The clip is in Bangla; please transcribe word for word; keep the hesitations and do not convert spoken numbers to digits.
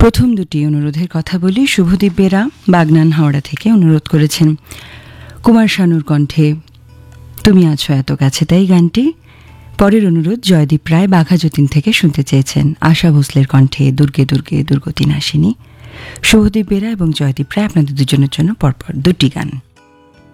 প্রথম দুটি অনুরোধের কথা বলি। শুভদীপ বেরা বাগনান হাওড়া থেকে অনুরোধ করেছেন কুমার শানুর কণ্ঠে তুমি আছো এত কাছে তাই গানটি। পরের অনুরোধ জয়দীপ রায় বাঘাযতীন থেকে শুনতে চেয়েছেন আশা ভোসলের কণ্ঠে দুর্গে দুর্গে দুর্গতি নাশিনী। শুভদীপ বেরা এবং জয়দীপ রায় আপনাদের দুজনের জন্য পরপর দুটি গান।